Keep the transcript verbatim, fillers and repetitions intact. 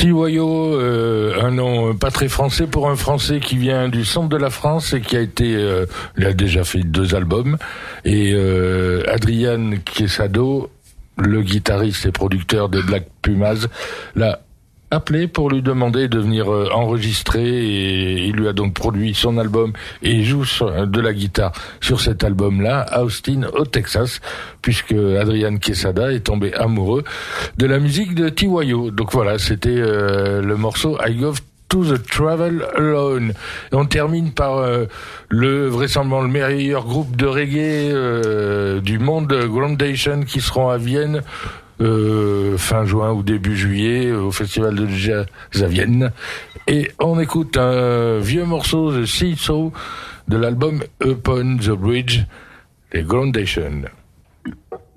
Tiwayo, euh, un nom pas très français pour un Français qui vient du centre de la France et qui a été, euh, il a déjà fait deux albums. Et euh, Adrian Quesado, le guitariste et producteur des Black Pumas, l'a appelé pour lui demander de venir euh, enregistrer, et il lui a donc produit son album et il joue sur, de la guitare sur cet album-là, à Austin, au Texas, puisque Adrian Quesada est tombé amoureux de la musique de Tiwayo. Donc voilà, c'était euh, le morceau I Go to the Travel Alone. Et on termine par euh, le vraisemblablement le meilleur groupe de reggae euh, du monde, Groundation, qui seront à Vienne Euh, fin juin ou début juillet au festival de jazz à Vienne, et on écoute un vieux morceau de Seesaw de l'album Upon the Bridge, les Groundation.